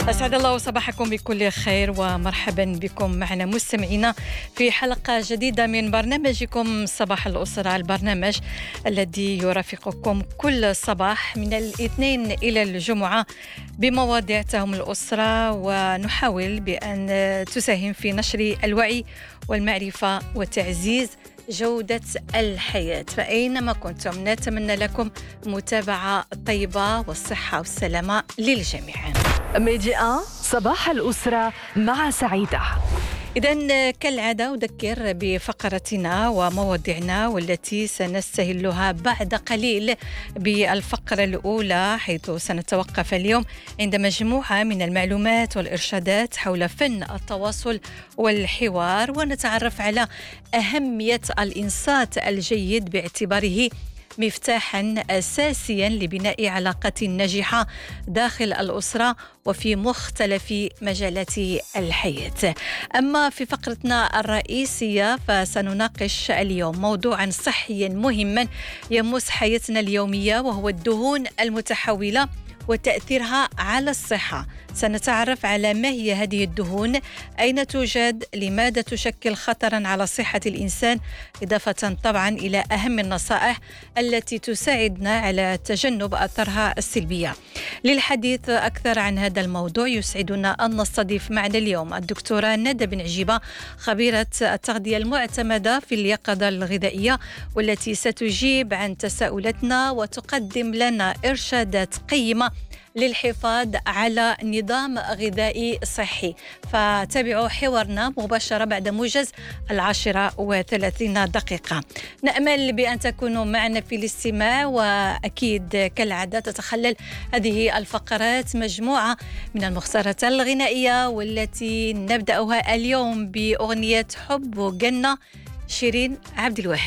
أسعد الله صباحكم بكل خير ومرحبا بكم معنا مستمعينا في حلقة جديدة من برنامجكم صباح الأسرة، البرنامج الذي يرافقكم كل صباح من الاثنين إلى الجمعة بمواضيع تهم الأسرة، ونحاول بأن تساهم في نشر الوعي والمعرفة وتعزيز جودة الحياة. فأينما كنتم نتمنى لكم متابعة طيبة والصحة والسلامة للجميع. ميديا صباح الأسرة مع سعيدة. إذن كالعادة أذكر بفقرتنا ومواضيعنا والتي سنستهلها بعد قليل بالفقرة الأولى، حيث سنتوقف اليوم عند مجموعة من المعلومات والإرشادات حول فن التواصل والحوار، ونتعرف على أهمية الإنصات الجيد باعتباره مفتاحاً أساسياً لبناء علاقة ناجحة داخل الأسرة وفي مختلف مجالات الحياة. أما في فقرتنا الرئيسية فسنناقش اليوم موضوعاً صحياً مهماً يمس حياتنا اليومية، وهو الدهون المتحولة وتأثيرها على الصحة. سنتعرف على ما هي هذه الدهون، أين توجد، لماذا تشكل خطراً على صحة الإنسان، إضافة طبعاً إلى أهم النصائح التي تساعدنا على تجنب أثرها السلبية. للحديث أكثر عن هذا الموضوع يسعدنا أن نستضيف معنا اليوم الدكتورة ندى بن عجيبة، خبيرة التغذية المعتمدة في اليقظة الغذائية، والتي ستجيب عن تساؤلاتنا وتقدم لنا إرشادات قيمة للحفاظ على نظام غذائي صحي. فتابعوا حوارنا مباشرة بعد موجز 10:30. نأمل بأن تكونوا معنا في الاستماع، وأكيد كالعادة تتخلل هذه الفقرات مجموعة من المختارات الغنائية، والتي نبدأها اليوم بأغنية حب وجنة شيرين عبد الوهاب.